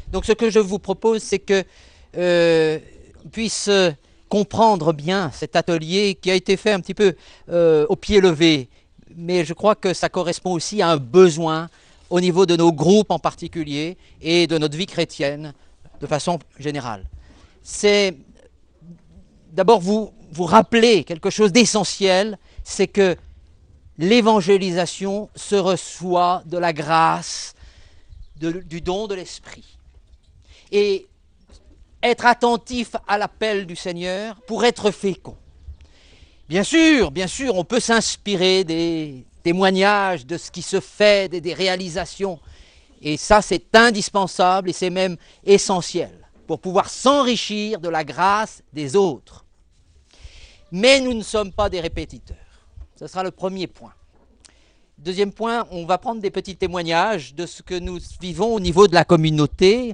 Donc ce que je vous propose, c'est que on puisse comprendre bien cet atelier qui a été fait un petit peu au pied levé, mais je crois que ça correspond aussi à un besoin au niveau de nos groupes en particulier et de notre vie chrétienne de façon générale. C'est d'abord vous rappeler quelque chose d'essentiel, c'est que l'évangélisation se reçoit de la grâce, du don de l'Esprit. Et être attentif à l'appel du Seigneur pour être fécond. Bien sûr, on peut s'inspirer des témoignages de ce qui se fait, des réalisations. Et ça, c'est indispensable et c'est même essentiel pour pouvoir s'enrichir de la grâce des autres. Mais nous ne sommes pas des répétiteurs. Ce sera le premier point. Deuxième point, on va prendre des petits témoignages de ce que nous vivons au niveau de la communauté.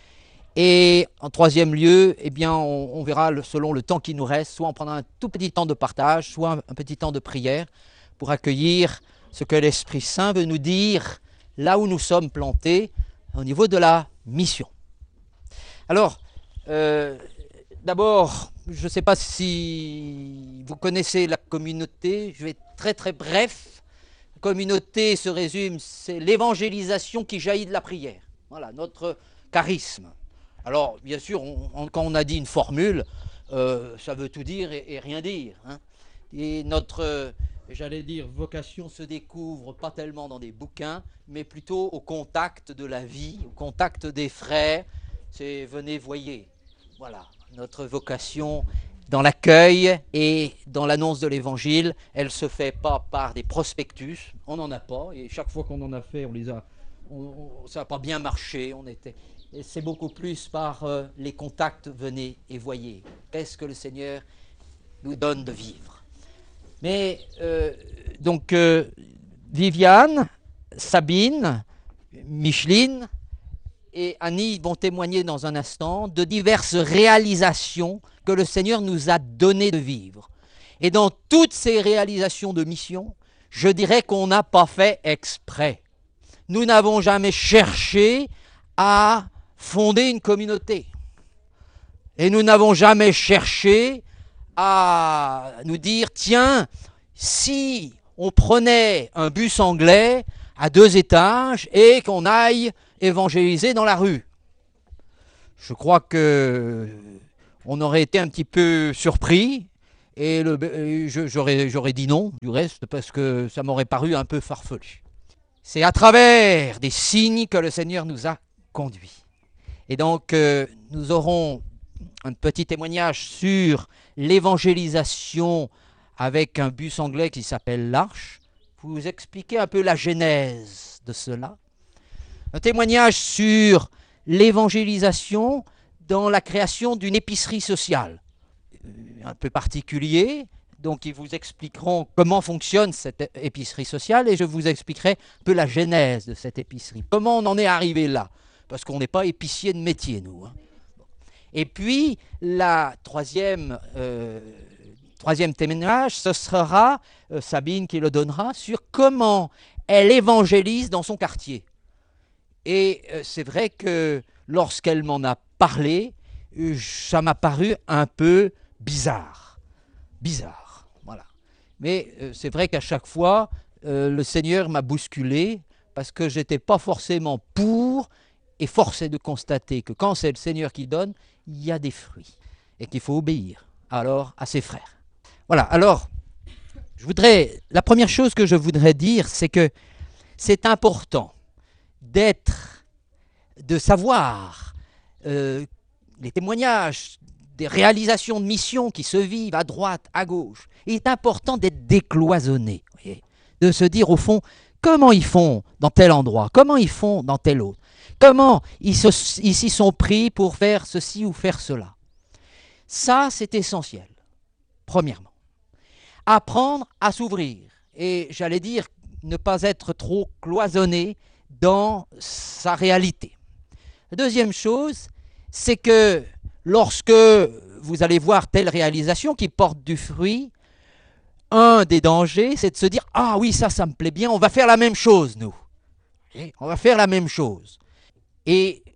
Et en troisième lieu, eh bien, on verra selon le temps qui nous reste, soit on prendra un tout petit temps de partage, soit un petit temps de prière pour accueillir ce que l'Esprit Saint veut nous dire là où nous sommes plantés au niveau de la mission. Alors, d'abord, je ne sais pas si vous connaissez la communauté, je vais être très très bref. La communauté se résume, c'est l'évangélisation qui jaillit de la prière. Voilà, notre charisme. Alors, bien sûr, quand on a dit une formule, ça veut tout dire et rien dire. Hein. Et notre, j'allais dire, vocation se découvre pas tellement dans des bouquins, mais plutôt au contact de la vie, au contact des frères. C'est venez, voyez. Voilà, notre vocation dans l'accueil et dans l'annonce de l'évangile, elle ne se fait pas par des prospectus, on n'en a pas, et chaque fois qu'on en a fait, ça n'a pas bien marché, c'est beaucoup plus par les contacts, venez et voyez. Qu'est-ce que le Seigneur nous donne de vivre. Mais donc Viviane, Sabine, Micheline et Annie vont témoigner dans un instant de diverses réalisations que le Seigneur nous a donné de vivre. Et dans toutes ces réalisations de mission, je dirais qu'on n'a pas fait exprès. Nous n'avons jamais cherché à fonder une communauté. Et nous n'avons jamais cherché à nous dire, tiens, si on prenait un bus anglais à 2 étages et qu'on aille évangéliser dans la rue. Je crois que on aurait été un petit peu surpris et j'aurais dit non du reste parce que ça m'aurait paru un peu farfelu. C'est à travers des signes que le Seigneur nous a conduits. Et donc nous aurons un petit témoignage sur l'évangélisation avec un bus anglais qui s'appelle l'Arche, pour vous expliquer un peu la genèse de cela. Un témoignage sur l'évangélisation dans la création d'une épicerie sociale, un peu particulier. Donc ils vous expliqueront comment fonctionne cette épicerie sociale et je vous expliquerai un peu la genèse de cette épicerie. Comment on en est arrivé là, parce qu'on n'est pas épicier de métier, nous. Hein. Et puis, la troisième témoignage, ce sera Sabine qui le donnera, sur comment elle évangélise dans son quartier. Et c'est vrai que lorsqu'elle m'en a parlé, ça m'a paru un peu bizarre. Bizarre, voilà. Mais c'est vrai qu'à chaque fois, le Seigneur m'a bousculé parce que je n'étais pas forcément pour, et force est de constater que quand c'est le Seigneur qui donne, il y a des fruits et qu'il faut obéir alors à ses frères. Voilà, alors, la première chose que je voudrais dire, c'est que c'est important de savoir les témoignages des réalisations de missions qui se vivent à droite, à gauche. Il est important d'être décloisonné, voyez, de se dire au fond, comment ils font dans tel endroit, comment ils font dans tel autre, comment ils s'y sont pris pour faire ceci ou faire cela. Ça, c'est essentiel, premièrement. Apprendre à s'ouvrir, et j'allais dire, ne pas être trop cloisonné dans sa réalité. La deuxième chose, c'est que lorsque vous allez voir telle réalisation qui porte du fruit, un des dangers, c'est de se dire « Ah oui, ça me plaît bien, on va faire la même chose, nous. » On va faire la même chose. Et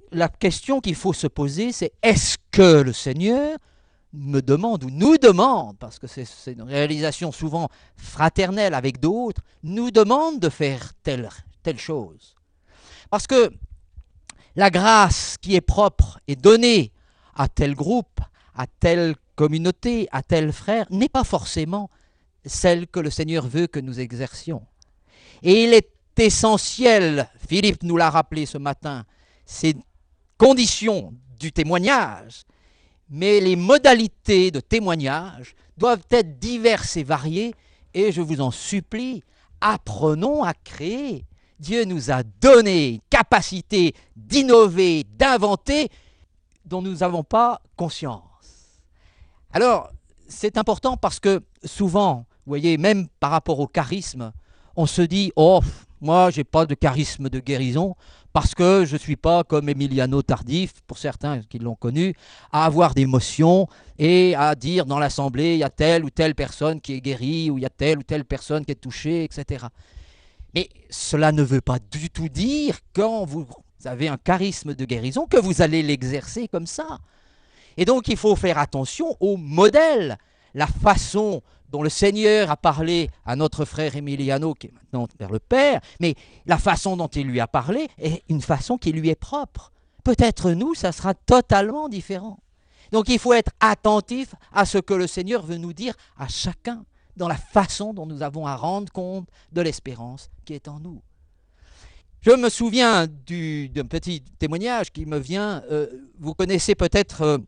la question qu'il faut se poser, c'est est-ce que le Seigneur me demande ou nous demande, parce que c'est une réalisation souvent fraternelle avec d'autres, nous demande de faire telle chose. Parce que la grâce qui est propre et donnée à tel groupe, à telle communauté, à tel frère, n'est pas forcément celle que le Seigneur veut que nous exercions. Et il est essentiel, Philippe nous l'a rappelé ce matin, ces conditions du témoignage, mais les modalités de témoignage doivent être diverses et variées, et je vous en supplie, apprenons à créer. Dieu nous a donné une capacité d'innover, d'inventer, dont nous n'avons pas conscience. Alors, c'est important parce que souvent, vous voyez, même par rapport au charisme, on se dit « Oh, moi, je n'ai pas de charisme de guérison parce que je ne suis pas comme Emiliano Tardif, pour certains qui l'ont connu, à avoir d'émotions et à dire dans l'assemblée, il y a telle ou telle personne qui est guérie ou il y a telle ou telle personne qui est touchée, etc. » Mais cela ne veut pas du tout dire, quand vous avez un charisme de guérison, que vous allez l'exercer comme ça. Et donc, il faut faire attention au modèle, la façon dont le Seigneur a parlé à notre frère Emiliano, qui est maintenant vers le Père, mais la façon dont il lui a parlé est une façon qui lui est propre. Peut-être nous, ça sera totalement différent. Donc, il faut être attentif à ce que le Seigneur veut nous dire à chacun, dans la façon dont nous avons à rendre compte de l'espérance qui est en nous. Je me souviens d'un petit témoignage qui me vient. Vous connaissez peut-être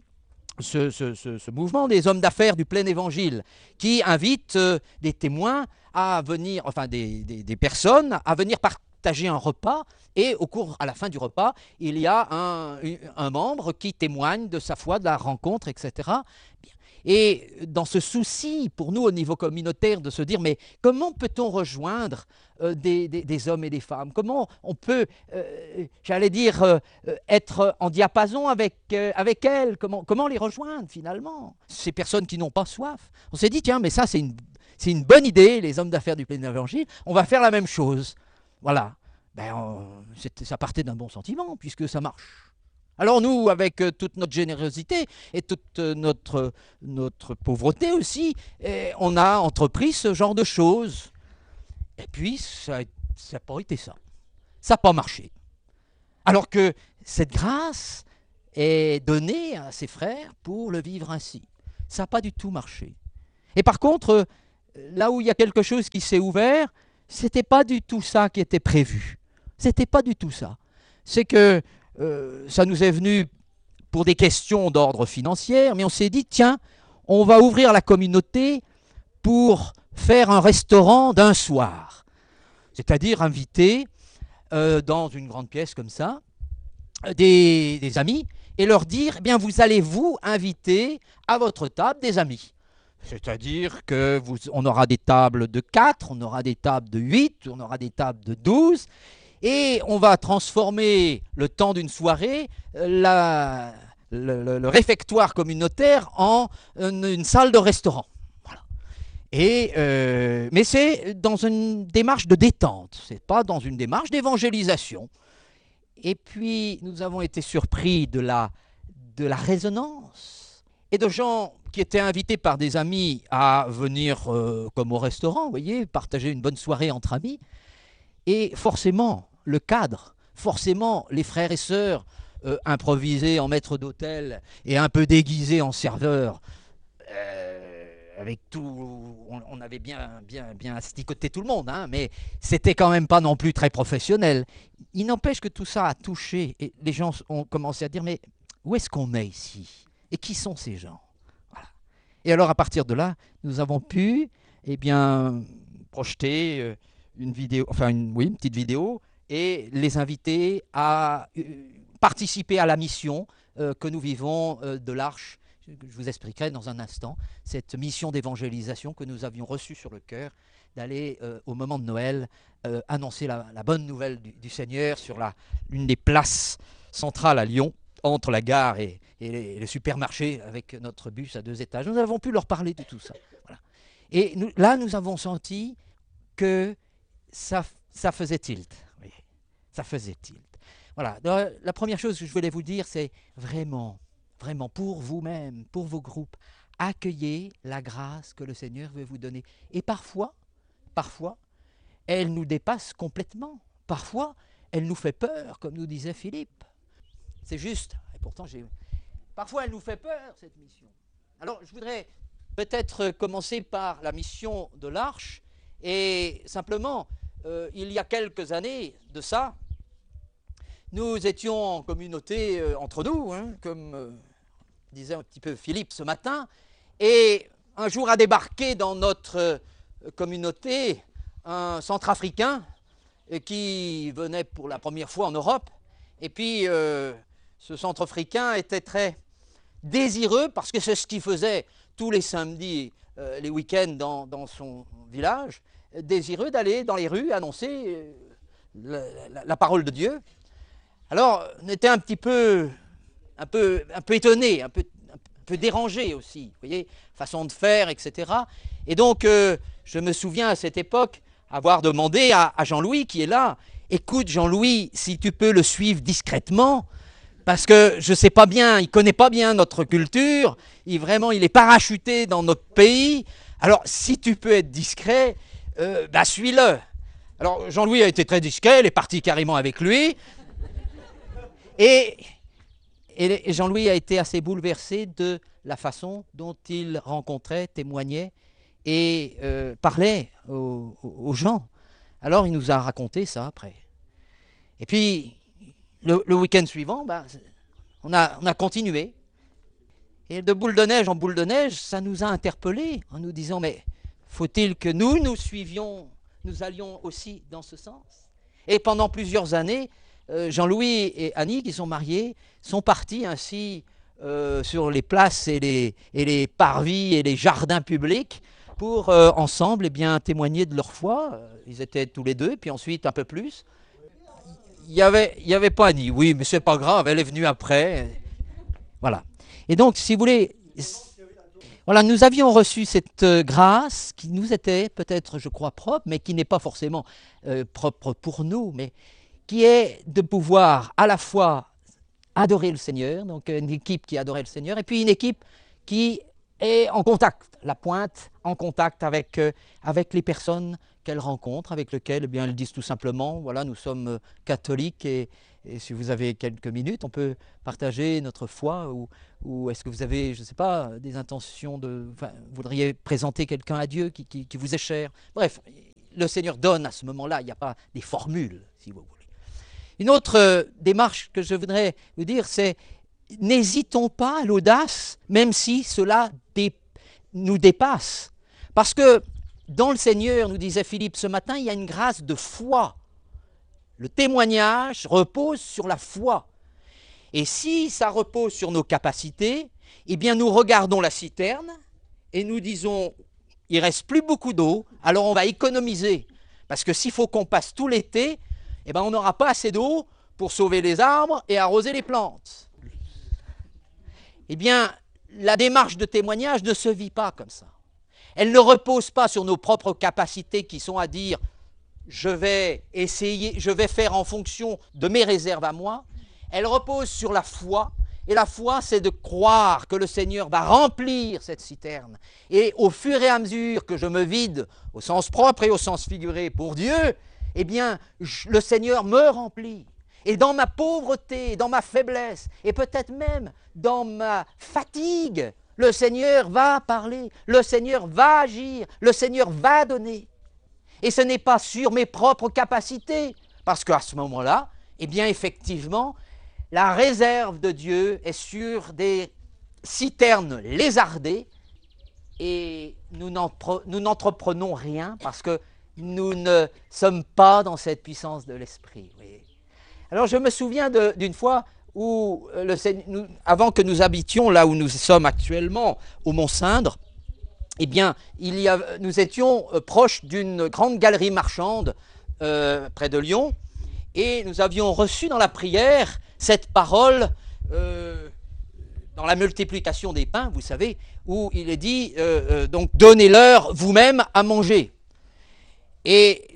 ce mouvement des hommes d'affaires du plein évangile qui invite des témoins à venir, enfin des personnes à venir partager un repas, et à la fin du repas, il y a un membre qui témoigne de sa foi, de la rencontre, etc. Et dans ce souci, pour nous, au niveau communautaire, de se dire, mais comment peut-on rejoindre des hommes et des femmes? Comment on peut, j'allais dire, être en diapason avec elles? Comment les rejoindre, finalement? Ces personnes qui n'ont pas soif. On s'est dit, tiens, mais ça, c'est une bonne idée, les hommes d'affaires du plein évangile. On va faire la même chose. Voilà. Ça partait d'un bon sentiment, puisque ça marche. Alors nous, avec toute notre générosité et toute notre pauvreté aussi, on a entrepris ce genre de choses. Et puis, ça n'a pas été ça. Ça n'a pas marché. Alors que cette grâce est donnée à ses frères pour le vivre ainsi. Ça n'a pas du tout marché. Et par contre, là où il y a quelque chose qui s'est ouvert, ce n'était pas du tout ça qui était prévu. Ce n'était pas du tout ça. C'est que ça nous est venu pour des questions d'ordre financier, mais on s'est dit, tiens, on va ouvrir la communauté pour faire un restaurant d'un soir. C'est-à-dire inviter dans une grande pièce comme ça des amis et leur dire, eh bien, vous allez vous inviter à votre table des amis. C'est-à-dire qu'on aura des tables de 4, on aura des tables de 8, on aura des tables de 12, et on va transformer le temps d'une soirée, le réfectoire communautaire, en une salle de restaurant. Voilà. Mais c'est dans une démarche de détente, ce n'est pas dans une démarche d'évangélisation. Et puis, nous avons été surpris de la résonance et de gens qui étaient invités par des amis à venir comme au restaurant, vous voyez, partager une bonne soirée entre amis. Et forcément, le cadre, forcément, les frères et sœurs improvisés en maître d'hôtel et un peu déguisés en serveurs, avec tout, on avait bien asticoté tout le monde, hein, mais c'était quand même pas non plus très professionnel. Il n'empêche que tout ça a touché, et les gens ont commencé à dire, mais où est-ce qu'on est ici? Et qui sont ces gens? Voilà. Et alors, à partir de là, nous avons pu, projeter une vidéo, une petite vidéo, et les inviter à participer à la mission que nous vivons de l'Arche. Je vous expliquerai dans un instant cette mission d'évangélisation que nous avions reçue sur le cœur, d'aller au moment de Noël annoncer la bonne nouvelle du Seigneur sur l'une des places centrales à Lyon, entre la gare et le supermarché, avec notre bus à 2 étages. Nous avons pu leur parler de tout ça. Voilà. Et là, nous avons senti que ça faisait tilt. Oui, ça faisait tilt. Voilà, donc, la première chose que je voulais vous dire, c'est vraiment, vraiment, pour vous-même, pour vos groupes, accueillez la grâce que le Seigneur veut vous donner. Et parfois, elle nous dépasse complètement. Parfois, elle nous fait peur, comme nous disait Philippe. C'est juste, et pourtant, parfois, elle nous fait peur, cette mission. Alors, je voudrais peut-être commencer par la mission de l'Arche, et simplement, il y a quelques années de ça, nous étions en communauté entre nous, hein, comme disait un petit peu Philippe ce matin, et un jour a débarqué dans notre communauté un centrafricain qui venait pour la première fois en Europe, et puis ce centrafricain était très désireux, parce que c'est ce qu'il faisait tous les samedis, les week-ends dans son village, désireux d'aller dans les rues annoncer la parole de Dieu. Alors, on était un peu étonné, un peu dérangé aussi, vous voyez, façon de faire, etc. Et donc, je me souviens à cette époque avoir demandé à Jean-Louis, qui est là, écoute Jean-Louis, si tu peux le suivre discrètement, parce que je ne sais pas bien, il ne connaît pas bien notre culture, il est parachuté dans notre pays, alors si tu peux être discret, suis-le. Alors Jean-Louis a été très discret, il est parti carrément avec lui, et Jean-Louis a été assez bouleversé de la façon dont il rencontrait, témoignait et parlait aux gens. Alors il nous a raconté ça après. Et puis le week-end suivant, on a continué. Et de boule de neige en boule de neige, ça nous a interpellés en nous disant, mais faut-il que nous suivions, nous allions aussi dans ce sens? Et pendant plusieurs années, Jean-Louis et Annie, qui sont mariés, sont partis ainsi sur les places et les parvis et les jardins publics pour ensemble témoigner de leur foi. Ils étaient tous les deux, puis ensuite un peu plus. Il y avait pas Annie, oui, mais c'est pas grave, elle est venue après. Voilà. Et donc, si vous voulez, voilà, nous avions reçu cette grâce qui nous était peut-être, je crois, propre, mais qui n'est pas forcément propre pour nous, mais qui est de pouvoir à la fois adorer le Seigneur, donc une équipe qui adorait le Seigneur, et puis une équipe qui est en contact, la pointe, en contact avec les personnes qu'elle rencontre, avec lesquelles elles disent tout simplement, voilà, nous sommes catholiques et si vous avez quelques minutes, on peut partager notre foi ou est-ce que vous avez, je ne sais pas, des intentions vous voudriez présenter quelqu'un à Dieu qui vous est cher. Bref, le Seigneur donne à ce moment-là, il n'y a pas des formules, si vous voulez. Une autre démarche que je voudrais vous dire, c'est n'hésitons pas à l'audace, même si cela nous dépasse. Parce que dans le Seigneur, nous disait Philippe ce matin, il y a une grâce de foi. Le témoignage repose sur la foi. Et si ça repose sur nos capacités, eh bien nous regardons la citerne et nous disons, il ne reste plus beaucoup d'eau, alors on va économiser. Parce que s'il faut qu'on passe tout l'été, eh bien on n'aura pas assez d'eau pour sauver les arbres et arroser les plantes. Eh bien, la démarche de témoignage ne se vit pas comme ça. Elle ne repose pas sur nos propres capacités qui sont à dire je vais essayer, je vais faire en fonction de mes réserves à moi. Elle repose sur la foi. Et la foi, c'est de croire que le Seigneur va remplir cette citerne. Et au fur et à mesure que je me vide, au sens propre et au sens figuré pour Dieu, eh bien, le Seigneur me remplit. Et dans ma pauvreté, dans ma faiblesse, et peut-être même dans ma fatigue, le Seigneur va parler, le Seigneur va agir, le Seigneur va donner. Et ce n'est pas sur mes propres capacités, parce qu'à ce moment-là, eh bien, effectivement, la réserve de Dieu est sur des citernes lézardées et nous n'entreprenons rien parce que nous ne sommes pas dans cette puissance de l'Esprit. Oui. Alors je me souviens d'une fois où, avant que nous habitions là où nous sommes actuellement, au Mont-Cindre, eh bien, nous étions proches d'une grande galerie marchande près de Lyon et nous avions reçu dans la prière cette parole dans la multiplication des pains, vous savez, où il est dit donc donnez-leur vous-même à manger. Et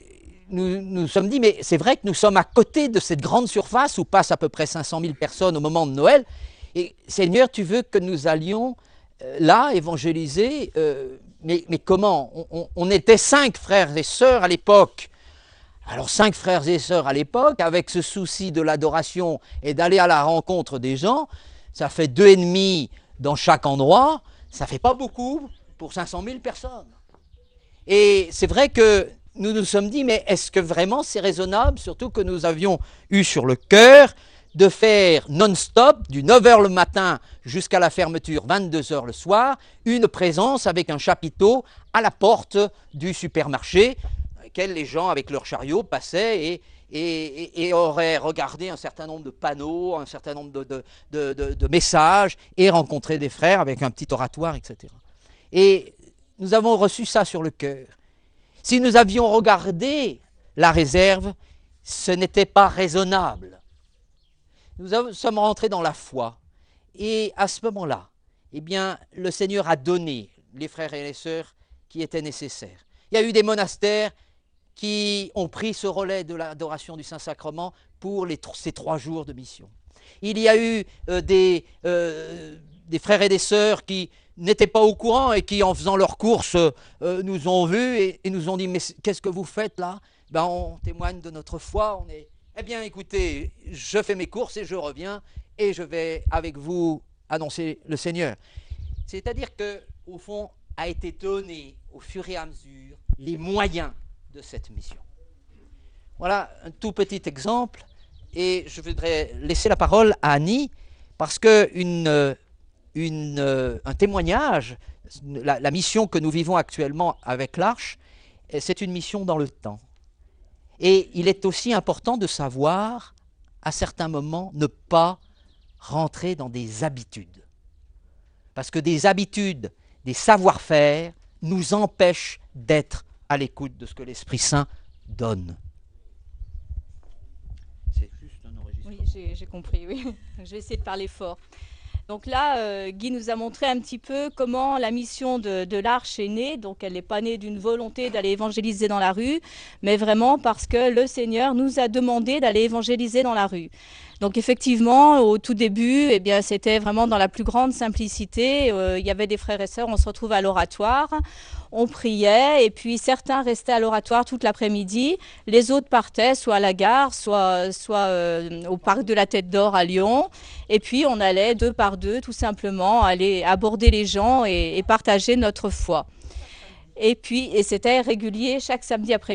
nous sommes dit, mais c'est vrai que nous sommes à côté de cette grande surface où passent à peu près 500 000 personnes au moment de Noël. Et Seigneur, tu veux que nous allions là évangéliser, mais comment? On était 5 frères et sœurs à l'époque. Alors 5 frères et sœurs à l'époque, avec ce souci de l'adoration et d'aller à la rencontre des gens, ça fait 2,5 dans chaque endroit, ça ne fait pas beaucoup pour 500 000 personnes. Et c'est vrai que nous nous sommes dit, mais est-ce que vraiment c'est raisonnable, surtout que nous avions eu sur le cœur de faire non-stop, du 9h le matin jusqu'à la fermeture, 22h le soir, une présence avec un chapiteau à la porte du supermarché, dans lequel les gens avec leurs chariots passaient et auraient regardé un certain nombre de panneaux, un certain nombre de messages, et rencontré des frères avec un petit oratoire, etc. Et nous avons reçu ça sur le cœur. Si nous avions regardé la réserve, ce n'était pas raisonnable. Nous sommes rentrés dans la foi. Et à ce moment-là, eh bien, le Seigneur a donné les frères et les sœurs qui étaient nécessaires. Il y a eu des monastères qui ont pris ce relais de l'adoration du Saint-Sacrement pour ces 3 jours de mission. Il y a eu des frères et des sœurs qui n'étaient pas au courant et qui, en faisant leurs courses, nous ont vus et nous ont dit « Mais qu'est-ce que vous faites là ?» Ben, on témoigne de notre foi, eh bien, écoutez, je fais mes courses et je reviens et je vais avec vous annoncer le Seigneur. C'est-à-dire qu'au fond, a été donné au fur et à mesure les moyens de cette mission. Voilà un tout petit exemple et je voudrais laisser la parole à Annie parce que un témoignage, la mission que nous vivons actuellement avec l'Arche, c'est une mission dans le temps. Et il est aussi important de savoir, à certains moments, ne pas rentrer dans des habitudes. Parce que des habitudes, des savoir-faire, nous empêchent d'être à l'écoute de ce que l'Esprit Saint donne. C'est juste un enregistrement. Oui, j'ai compris, oui. Je vais essayer de parler fort. Donc là, Guy nous a montré un petit peu comment la mission de l'Arche est née. Donc elle n'est pas née d'une volonté d'aller évangéliser dans la rue, mais vraiment parce que le Seigneur nous a demandé d'aller évangéliser dans la rue. Donc effectivement, au tout début, eh bien, c'était vraiment dans la plus grande simplicité. Il y avait des frères et sœurs, on se retrouvait à l'oratoire, on priait, et puis certains restaient à l'oratoire toute l'après-midi, les autres partaient soit à la gare, soit au parc de la Tête d'Or à Lyon, et puis on allait 2 par 2 tout simplement aller aborder les gens et partager notre foi. Et puis, c'était régulier chaque samedi après-midi.